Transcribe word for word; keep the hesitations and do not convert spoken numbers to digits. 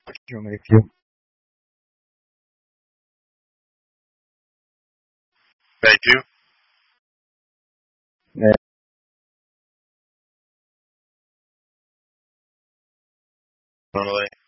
you want me to cue? Thank you. Yeah. Normally.